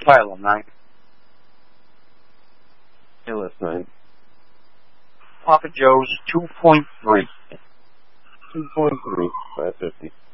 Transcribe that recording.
Tyler, 9. KLS 9. Papa Joe's 2.3. 2.3, 550.